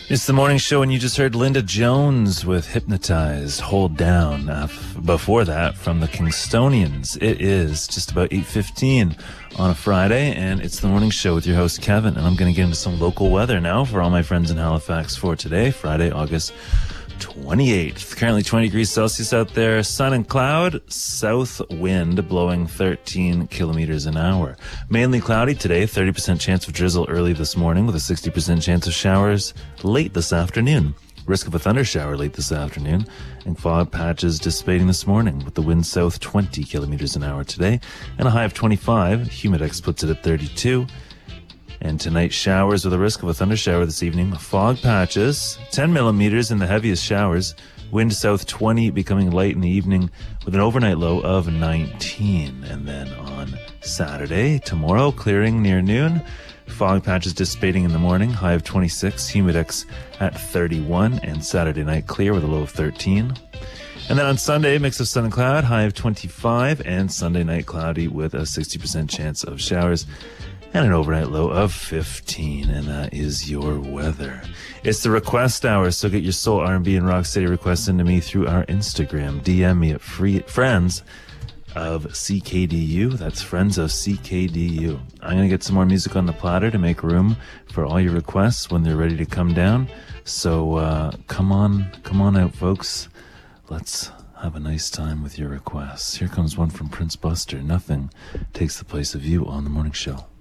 It's the morning show, and you just heard Linda Jones with Hypnotized, Hold Down. Before that, from the Kingstonians. It is just about 8:15 on a Friday, and it's the morning show with your host, Kevin. And I'm going to get into some local weather now for all my friends in Halifax for today, Friday, August 28th. Currently 20 degrees Celsius out there, sun and cloud, south wind blowing 13 kilometers an hour. Mainly cloudy today, 30% chance of drizzle early this morning with a 60% chance of showers late this afternoon. Risk of a thunder shower late this afternoon, and fog patches dissipating this morning with the wind south 20 kilometers an hour today and a high of 25. Humidex puts it at 32. And tonight, showers with a risk of a thunder shower this evening. Fog patches, 10 millimeters in the heaviest showers. Wind south 20, becoming light in the evening with an overnight low of 19. And then on Saturday, tomorrow, clearing near noon. Fog patches dissipating in the morning, high of 26. Humidex at 31. And Saturday night, clear with a low of 13. And then on Sunday, mix of sun and cloud, high of 25. And Sunday night, cloudy with a 60% chance of showers and an overnight low of 15, and that is your weather. It's the request hour, so get your soul, R&B, and rocksteady requests into me through our Instagram. DM me at Friends of CKDU. That's Friends of CKDU. I'm going to get some more music on the platter to make room for all your requests when they're ready to come down. So come on out, folks. Let's have a nice time with your requests. Here comes one from Prince Buster. Nothing takes the place of you on the morning show.